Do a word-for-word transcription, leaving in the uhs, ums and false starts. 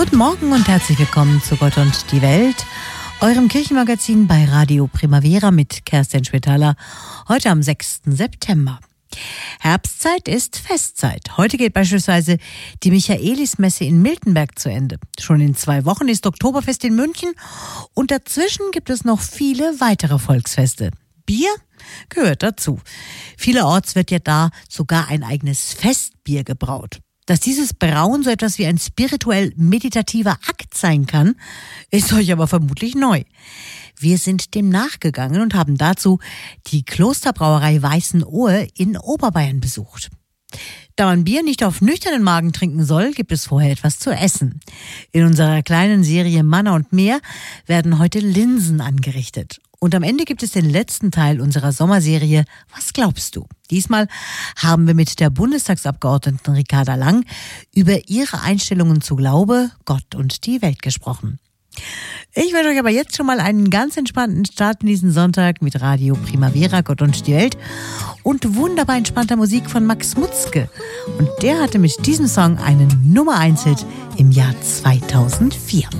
Guten Morgen und herzlich willkommen zu Gott und die Welt, eurem Kirchenmagazin bei Radio Primavera mit Kerstin Schwetaler, heute am sechsten September. Herbstzeit ist Festzeit. Heute geht beispielsweise die Michaelismesse in Miltenberg zu Ende. Schon in zwei Wochen ist Oktoberfest in München und dazwischen gibt es noch viele weitere Volksfeste. Bier gehört dazu. Vielerorts wird ja da sogar ein eigenes Festbier gebraut. Dass dieses Brauen so etwas wie ein spirituell meditativer Akt sein kann, ist euch aber vermutlich neu. Wir sind dem nachgegangen und haben dazu die Klosterbrauerei Weißenohe in Oberbayern besucht. Da man Bier nicht auf nüchternen Magen trinken soll, gibt es vorher etwas zu essen. In unserer kleinen Serie Manna und Meer werden heute Linsen angerichtet. Und am Ende gibt es den letzten Teil unserer Sommerserie Was glaubst du? Diesmal haben wir mit der Bundestagsabgeordneten Ricarda Lang über ihre Einstellungen zu Glaube, Gott und die Welt gesprochen. Ich wünsche euch aber jetzt schon mal einen ganz entspannten Start in diesen Sonntag mit Radio Primavera, Gott und die Welt und wunderbar entspannter Musik von Max Mutzke. Und der hatte mit diesem Song einen Nummer eins Hit im Jahr zweitausendvier.